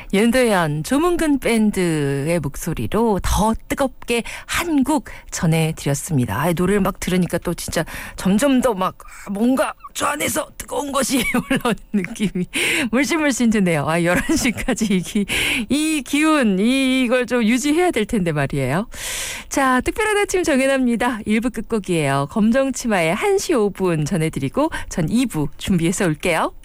윤도현, 조문근 밴드의 목소리로 더 뜨겁게 한국 전해드렸습니다. 아, 노래를 막 들으니까 또 진짜 점점 더 막 뭔가 저 안에서 뜨거운 것이 올라오는 느낌이 물씬물씬 드네요. 11시까지 이 기운, 이걸 좀 유지해야 될 텐데 말이에요. 자, 특별한 아침 정연합니다. 1부 끝곡이에요. 검정치마의 1시 5분 전해드리고 전 2부 준비해서 올게요.